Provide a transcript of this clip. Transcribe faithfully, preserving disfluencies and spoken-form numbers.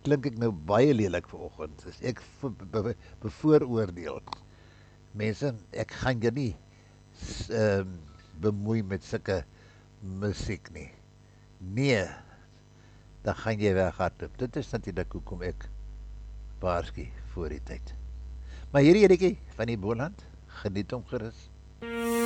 klink ek nou baie lelik vanoggend. Is ek be be bevooroordeel. Mense, ek gaan jou nie um, bemoei met sulke musiek nie. Nee, dan gaan jy weghardloop. Dit is natuurlik hoekom ek waarsku voor die tyd. Maar hierdie edetjie van die Boland, geniet hom gerus.